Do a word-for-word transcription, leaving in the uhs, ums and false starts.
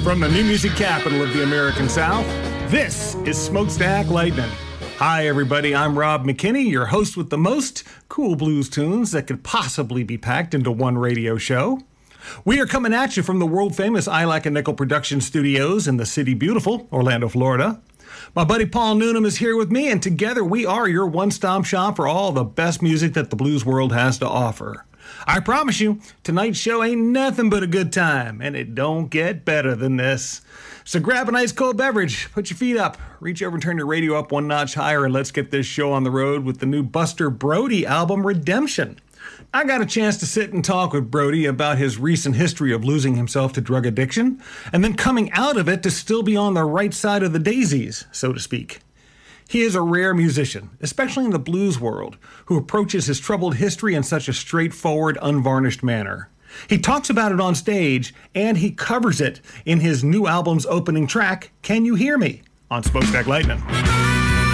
From the new music capital of the American South, this is Smokestack Lightning. Hi, everybody. I'm Rob McKinney, your host with the most cool blues tunes that could possibly be packed into one radio show. We are coming at you from the world-famous I Like a Nickel production studios in the city beautiful Orlando, Florida. My buddy Paul Noonan is here with me, and together we are your one-stop shop for all the best music that the blues world has to offer. I promise you, tonight's show ain't nothing but a good time, and it don't get better than this. So grab a nice cold beverage, put your feet up, reach over and turn your radio up one notch higher, and let's get this show on the road with the new Buster Brody album, Redemption. I got a chance to sit and talk with Brody about his recent history of losing himself to drug addiction, and then coming out of it to still be on the right side of the daisies, so to speak. He is a rare musician, especially in the blues world, who approaches his troubled history in such a straightforward, unvarnished manner. He talks about it on stage, and he covers it in his new album's opening track, Can You Hear Me?, on Smokestack Lightning.